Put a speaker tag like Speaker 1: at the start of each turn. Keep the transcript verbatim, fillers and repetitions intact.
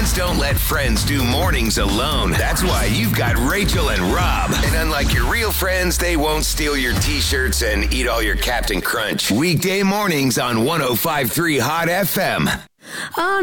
Speaker 1: Friends don't let friends do mornings alone. That's why you've got Rachel and Rob. And unlike your real friends, they won't steal your T-shirts and eat all your Captain Crunch. Weekday mornings on one oh five point three Hot F M.
Speaker 2: Oh,